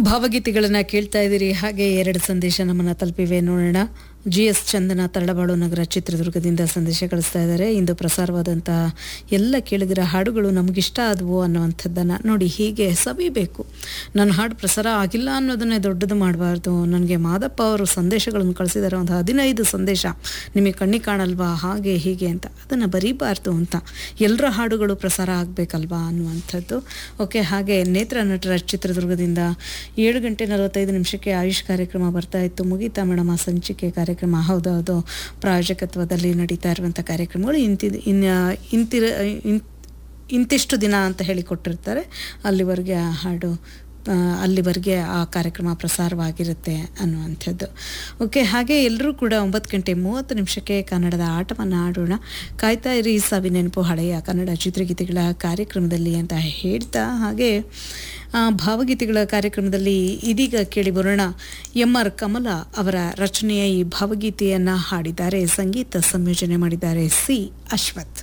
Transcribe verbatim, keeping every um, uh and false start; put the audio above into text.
ಭಾವಗೀತೆಗಳನ್ನು ಕೇಳ್ತಾ ಇದ್ದೀರಿ. ಹಾಗೆ ಎರಡು ಸಂದೇಶ ನಮ್ಮನ್ನು ತಲುಪಿವೆ, ನೋಡೋಣ. ಜಿ ಎಸ್ ಚಂದನ ತರಳಬಾಳು ನಗರ ಚಿತ್ರದುರ್ಗದಿಂದ ಸಂದೇಶ ಕಳಿಸ್ತಾ ಇದ್ದಾರೆ. ಇಂದು ಪ್ರಸಾರವಾದಂತಹ ಎಲ್ಲ ಕೇಳಿದಿರ ಹಾಡುಗಳು ನಮಗಿಷ್ಟ ಆದವು ಅನ್ನುವಂಥದ್ದನ್ನು ನೋಡಿ ಹೀಗೆ ಸವಿಬೇಕು. ನನ್ನ ಹಾಡು ಪ್ರಸಾರ ಆಗಿಲ್ಲ ಅನ್ನೋದನ್ನೇ ದೊಡ್ಡದು ಮಾಡಬಾರ್ದು. ನನಗೆ ಮಾದಪ್ಪ ಅವರು ಸಂದೇಶಗಳನ್ನು ಕಳಿಸಿದ್ದಾರೆ, ಒಂದು ಹದಿನೈದು ಸಂದೇಶ, ನಿಮಗೆ ಕಣ್ಣಿಗೆ ಕಾಣಲ್ವಾ ಹಾಗೆ ಹೀಗೆ ಅಂತ, ಅದನ್ನು ಬರೀಬಾರ್ದು ಅಂತ. ಎಲ್ಲರ ಹಾಡುಗಳು ಪ್ರಸಾರ ಆಗಬೇಕಲ್ವಾ ಅನ್ನುವಂಥದ್ದು. ಓಕೆ, ಹಾಗೆ ನೇತ್ರ ನಟರ ಚಿತ್ರದುರ್ಗದಿಂದ ಏಳು ಗಂಟೆ ನಲವತ್ತೈದು ನಿಮಿಷಕ್ಕೆ ಆಯುಷ್ ಕಾರ್ಯಕ್ರಮ ಬರ್ತಾ ಇತ್ತು. ಮುಗೀತಾ ಮೇಡಮ್ ಆ ಸಂಚಿಕೆ ಕಾರ್ಯಕ್ರಮ? ಹೌದೌದು, ಪ್ರಾಯೋಜಕತ್ವದಲ್ಲಿ ನಡೀತಾ ಇರುವಂಥ ಕಾರ್ಯಕ್ರಮಗಳು ಇಂತಿ ಇನ್ನು ಇಂತಿರ ಇಂತಿಷ್ಟು ದಿನ ಅಂತ ಹೇಳಿಕೊಟ್ಟಿರ್ತಾರೆ. ಅಲ್ಲಿವರೆಗೆ ಆ ಹಾಡು ಅಲ್ಲಿವರೆಗೆ ಆ ಕಾರ್ಯಕ್ರಮ ಪ್ರಸಾರವಾಗಿರುತ್ತೆ ಅನ್ನುವಂಥದ್ದು. ಓಕೆ, ಹಾಗೆ ಎಲ್ಲರೂ ಕೂಡ ಒಂಬತ್ತು ಗಂಟೆ ಮೂವತ್ತು ನಿಮಿಷಕ್ಕೆ ಕನ್ನಡದ ಆಟವನ್ನು ಆಡೋಣ. ಕಾಯ್ತಾ ಇರಿ ಸವಿನೆನಪು ಹಳೆಯ ಕನ್ನಡ ಚಿತ್ರಗೀತೆಗಳ ಕಾರ್ಯಕ್ರಮದಲ್ಲಿ ಅಂತ ಹೇಳ್ತಾ, ಹಾಗೆ ಭಾವಗೀತೆಗಳ ಕಾರ್ಯಕ್ರಮದಲ್ಲಿ ಇದೀಗ ಕೇಳಿ ಬರೋಣ. ಎಂ ಆರ್ ಕಮಲ ಅವರ ರಚನೆಯ ಈ ಭಾವಗೀತೆಯನ್ನು ಹಾಡಿದ್ದಾರೆ, ಸಂಗೀತ ಸಂಯೋಜನೆ ಮಾಡಿದ್ದಾರೆ ಸಿ ಅಶ್ವಥ್.